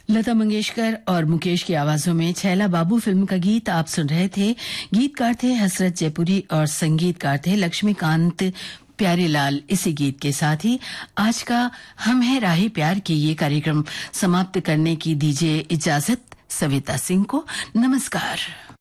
लता मंगेशकर और मुकेश की आवाजों में छैला बाबू फिल्म का गीत आप सुन रहे थे। गीतकार थे हसरत जयपुरी और संगीतकार थे लक्ष्मीकांत प्यारेलाल। इसी गीत के साथ ही आज का हम है राही प्यार की ये कार्यक्रम समाप्त करने की दीजिए इजाजत। सविता सिंह को नमस्कार।